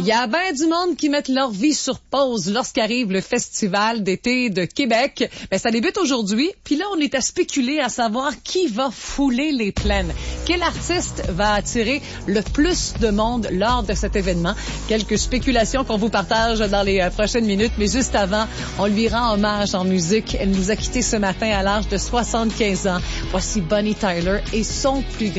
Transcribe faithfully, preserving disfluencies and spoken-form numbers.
y a bien du monde qui mettent leur vie sur pause lorsqu'arrive le Festival d'été de Québec. Ben, ça débute aujourd'hui, puis là, on est à spéculer à savoir qui va fouler les plaines. Quel artiste va attirer le plus de monde lors de cet événement? Quelques spéculations qu'on vous partage dans les euh, prochaines minutes, mais juste avant, on lui rend hommage en musique. Elle nous a quittés ce matin à l'âge de soixante-quinze ans. Voici Bonnie Tyler et son plus grand